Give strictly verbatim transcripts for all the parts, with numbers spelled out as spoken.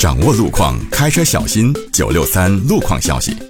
掌握路况，开车小心。九六三路况消息，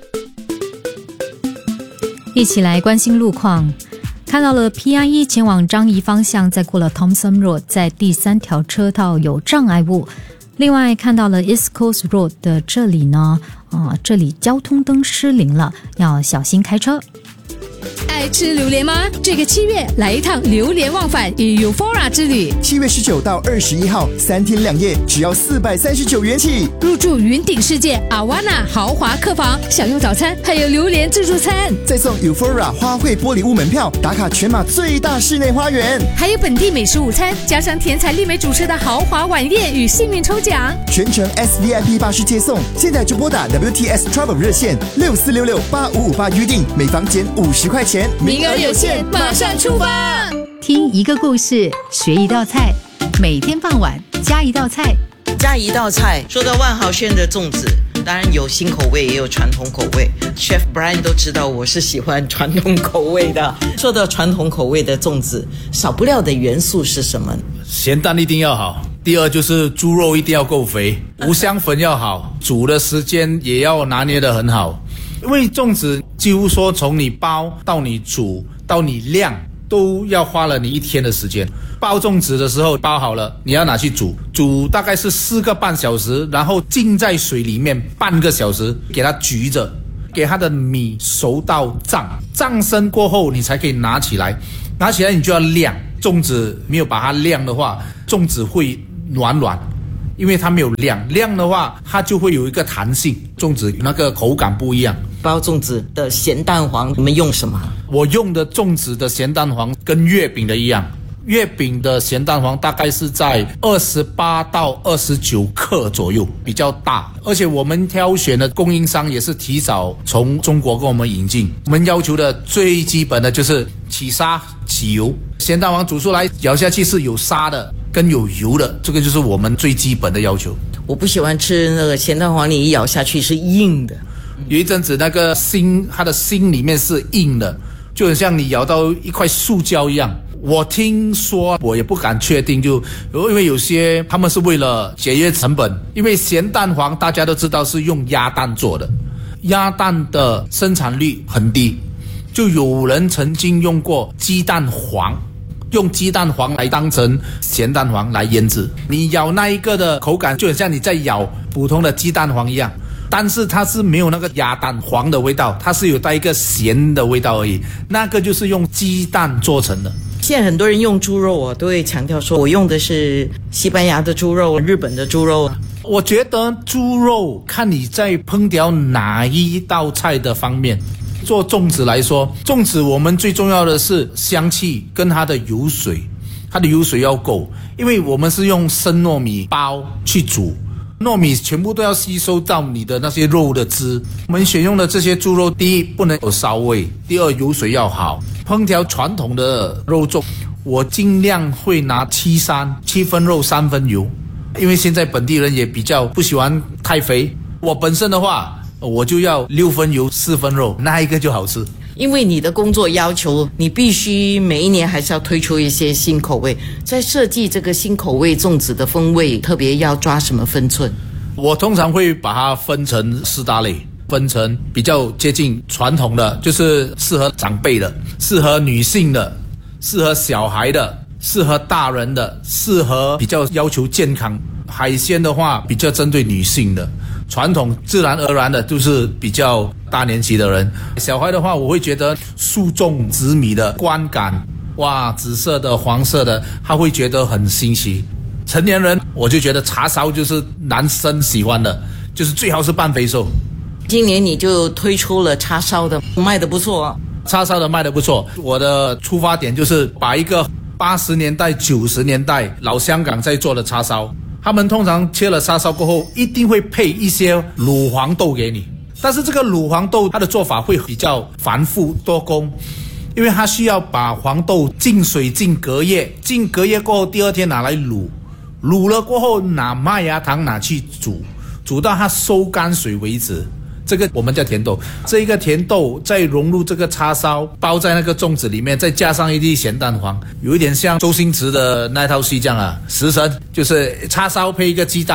一起来关心路况。看到了 P I 一 前往樟宜方向，再过了 Thomson Road， 在第三条车道有障碍物。另外看到了 East Coast Road 的这里呢，呃，这里交通灯失灵了，要小心开车。 爱吃榴莲吗？这个七月来一趟榴莲忘返与 Euphoria 之旅。 七月十九到二十一号，三天两夜，只要四百三十九元起。 入住云顶世界阿瓦纳豪华客房，享用早餐，还有榴莲自助餐， 再送 Euphoria 花卉玻璃屋门票，打卡全马最大室内花园， 还有本地美食午餐，加上甜彩丽美主持的豪华晚宴与幸运抽奖， 全程 S V I P 巴士接送。现在就拨打 W T S Travel 热线六四六六八五五八预定，每房减五十块钱。 名额有限，马上出发！ 听一个故事，学一道菜，每天傍晚加一道菜。 加一道菜，说到万豪轩的粽子，当然有新口味，也有传统口味。Chef Brian 都知道我是喜欢传统口味的。说到传统口味的粽子，少不了的元素是什么？ 咸蛋一定要好，第二就是猪肉一定要够肥，五香粉要好，煮的时间也要拿捏得很好。因为粽子几乎说从你包到你煮到你晾都要花了你一天的时间。包粽子的时候包好了，你要拿去煮，煮大概是四个半小时，然后浸在水里面半个小时，给它焗着，给它的米熟到胀，胀身过后你才可以拿起来，拿起来你就要晾。粽子没有把它晾的话，粽子会软软，因为它没有晾，晾的话它就会有一个弹性，粽子那个口感不一样。 包粽子的咸蛋黄你们用什么？ 我用的粽子的咸蛋黄跟月饼的一样，月饼的咸蛋黄大概是在二十八到二十九克左右，比较大。而且我们挑选的供应商也是提早从中国跟我们引进。我们要求的最基本的就是起沙起油，咸蛋黄煮出来咬下去是有沙的跟有油的，这个就是我们最基本的要求。 我不喜欢吃那个咸蛋黄，你一咬下去是硬的。 有一阵子那个心，它的心里面是硬的，就很像你咬到一块塑胶一样。我听说，我也不敢确定，就因为有些他们是为了节约成本，因为咸蛋黄大家都知道是用鸭蛋做的，鸭蛋的生产率很低，就有人曾经用过鸡蛋黄，用鸡蛋黄来当成咸蛋黄来腌制，你咬那一个的口感就很像你在咬普通的鸡蛋黄一样，但是它是没有那个鸭蛋黄的味道，它是有带一个咸的味道而已，那个就是用鸡蛋做成的。 现在很多人用猪肉啊，都会强调说我用的是西班牙的猪肉，日本的猪肉。 我觉得猪肉看你在烹调哪一道菜的方面。做粽子来说，粽子我们最重要的是香气跟它的油水，它的油水要够，因为我们是用生糯米包去煮，糯米全部都要吸收到你的那些肉的汁。我们选用的这些猪肉，第一不能有骚味，第二油水要好。烹调传统的肉粽，我尽量会拿七三七分肉三分油，因为现在本地人也比较不喜欢太肥。我本身的话，我就要六分油四分肉，那一个就好吃。 因为你的工作要求，你必须每一年还是要推出一些新口味，在设计这个新口味粽子的风味，特别要抓什么分寸？ 我通常会把它分成四大类，分成比较接近传统的，就是适合长辈的，适合女性的，适合小孩的，适合大人的，适合比较要求健康。海鲜的话比较针对女性的，传统自然而然的就是比较大年纪的人。小孩的话我会觉得素粽紫米的观感，哇，紫色的黄色的他会觉得很新奇。成年人我就觉得叉烧就是男生喜欢的，就是最好是半肥瘦。 今年你就推出了叉烧的，卖得不错啊。 叉烧的卖得不错，我的出发点就是把一个八十年代九十年代老香港在做的叉烧，他们通常切了叉烧过后一定会配一些卤黄豆给你，但是这个卤黄豆它的做法会比较繁复多工，因为它需要把黄豆浸水浸隔夜，浸隔夜过后第二天拿来卤，卤了过后拿麦芽糖拿去煮，煮到它收干水为止，这个我们叫甜豆。这一个甜豆再融入这个叉烧，包在那个粽子里面，再加上一粒咸蛋黄，有一点像周星驰的那套戏这样啊，食神就是叉烧配一个鸡蛋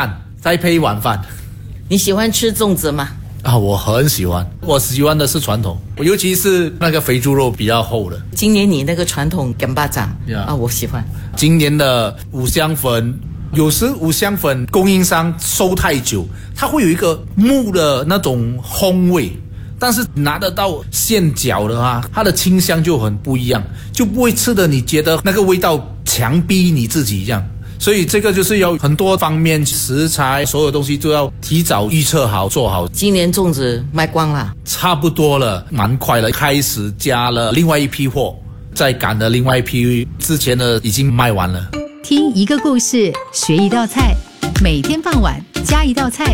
再配一碗饭。 你喜欢吃粽子吗？ 啊，我很喜欢，我喜欢的是传统，尤其是那个肥猪肉比较厚的。 今年你那个传统干巴掌 Yeah. 啊，我喜欢。 今年的五香粉，有时五香粉供应商收太久，它会有一个木的那种烘味，但是拿得到现搅的话，它的清香就很不一样，就不会吃的你觉得那个味道强逼你自己一样。所以这个就是要很多方面食材，所有东西都要提早预测好做好。 今年粽子卖光了， 差不多了，蛮快了，开始加了另外一批货，再赶的另外一批，之前的已经卖完了。 听一个故事，学一道菜，每天傍晚加一道菜，